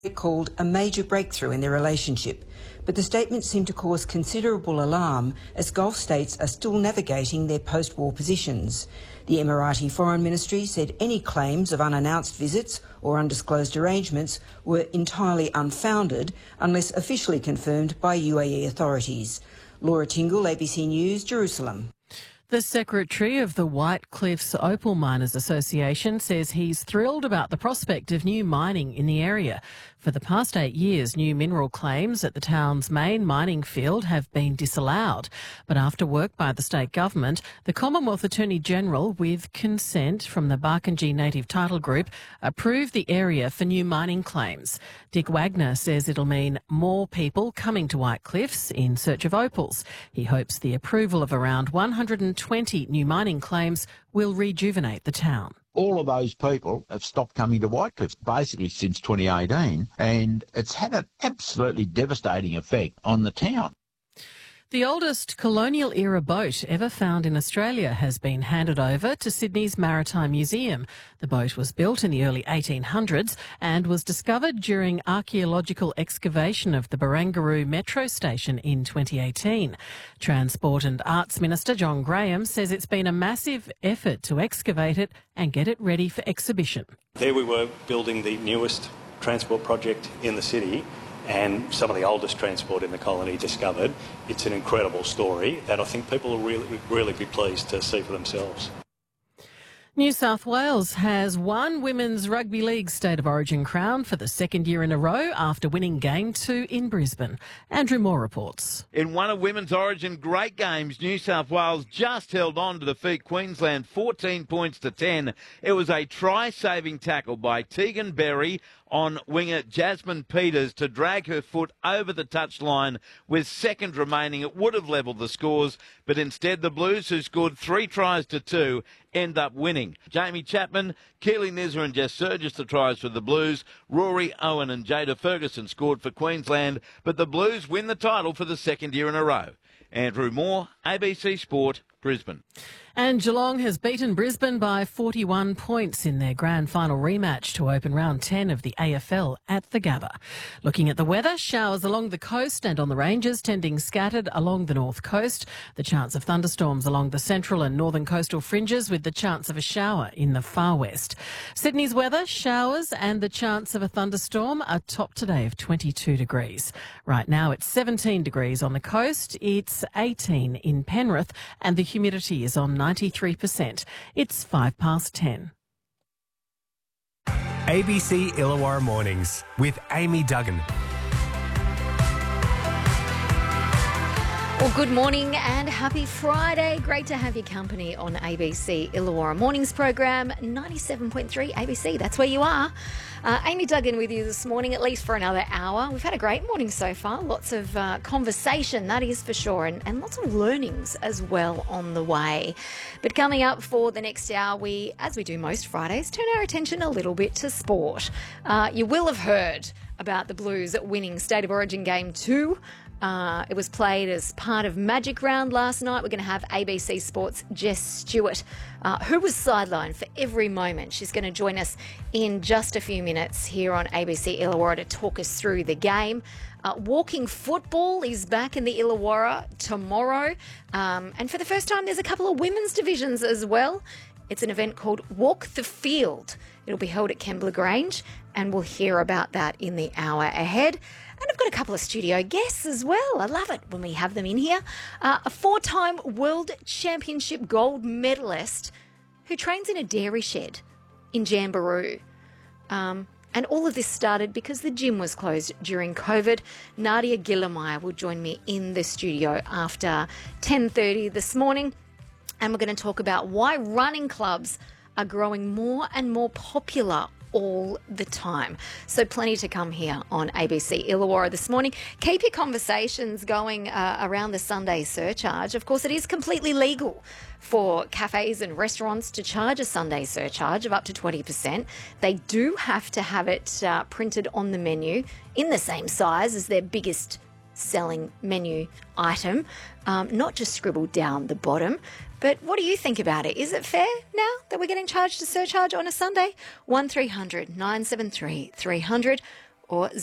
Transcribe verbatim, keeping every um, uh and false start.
It called a major breakthrough in their relationship, but the statement seemed to cause considerable alarm as Gulf states are still navigating their post-war positions. The Emirati Foreign Ministry said any claims of unannounced visits or undisclosed arrangements were entirely unfounded unless officially confirmed by U A E authorities. Laura Tingle, A B C News, Jerusalem. The secretary of the White Cliffs Opal Miners Association says he's thrilled about the prospect of new mining in the area. For the past eight years, new mineral claims at the town's main mining field have been disallowed. But after work by the state government, the Commonwealth Attorney-General, with consent from the Barkindji Native Title Group, approved the area for new mining claims. Dick Wagner says it'll mean more people coming to White Cliffs in search of opals. He hopes the approval of around one hundred twenty new mining claims will rejuvenate the town. All of those people have stopped coming to White Cliffs basically since twenty eighteen, and it's had an absolutely devastating effect on the town. The oldest colonial-era boat ever found in Australia has been handed over to Sydney's Maritime Museum. The boat was built in the early eighteen hundreds and was discovered during archaeological excavation of the Barangaroo Metro Station in twenty eighteen. Transport and Arts Minister John Graham says it's been a massive effort to excavate it and get it ready for exhibition. There we were building the newest transport project in the city, and some of the oldest transport in the colony discovered. It's an incredible story that I think people will really, really be pleased to see for themselves. New South Wales has won Women's Rugby League State of Origin crown for the second year in a row after winning Game two in Brisbane. Andrew Moore reports. In one of Women's Origin great games, New South Wales just held on to defeat Queensland fourteen points to ten. It was a try-saving tackle by Tegan Berry on winger Jasmine Peters to drag her foot over the touchline with seconds remaining. It would have levelled the scores, but instead the Blues, who scored three tries to two, end up winning. Jamie Chapman, Keely Nizza and Jess Surgis the tries for the Blues. Rory Owen and Jada Ferguson scored for Queensland, but the Blues win the title for the second year in a row. Andrew Moore, A B C Sport, Brisbane. And Geelong has beaten Brisbane by forty-one points in their grand final rematch to open round ten of the A F L at the Gabba. Looking at the weather, showers along the coast and on the ranges, tending scattered along the north coast. The chance of thunderstorms along the central and northern coastal fringes, with the chance of a shower in the far west. Sydney's weather, showers and the chance of a thunderstorm, a top today of twenty-two degrees. Right now it's seventeen degrees on the coast, it's eighteen in Penrith, and the humidity is on ninety-three percent. It's five past ten. A B C Illawarra Mornings with Amy Duggan. Well, good morning and happy Friday. Great to have your company on A B C Illawarra Mornings program, ninety-seven point three A B C. That's where you are. Uh, Amy Duggan with you this morning, at least for another hour. We've had a great morning so far. Lots of uh, conversation, that is for sure, and, and lots of learnings as well on the way. But coming up for the next hour, we, as we do most Fridays, turn our attention a little bit to sport. Uh, you will have heard about the Blues winning State of Origin Game two. Uh, it was played as part of Magic Round last night. We're going to have A B C Sports' Jess Stewart, uh, who was sidelined for every moment. She's going to join us in just a few minutes here on A B C Illawarra to talk us through the game. Uh, walking football is back in the Illawarra tomorrow. Um, and for the first time, there's a couple of women's divisions as well. It's an event called Walk the Field. It'll be held at Kembla Grange, and we'll hear about that in the hour ahead. And I've got a couple of studio guests as well. I love it when we have them in here. Uh, a four-time World Championship gold medalist who trains in a dairy shed in Jamberoo. Um, and all of this started because the gym was closed during COVID. Nadia Gillemeyer will join me in the studio after ten thirty this morning. And we're going to talk about why running clubs are growing more and more popular all the time. So plenty to come here on A B C Illawarra this morning. Keep your conversations going uh, around the Sunday surcharge. Of course, it is completely legal for cafes and restaurants to charge a Sunday surcharge of up to twenty percent. They do have to have it uh, printed on the menu in the same size as their biggest selling menu item, um, not just scribbled down the bottom. But what do you think about it? Is it fair now that we're getting charged a surcharge on a Sunday? one three hundred nine seven three three hundred, or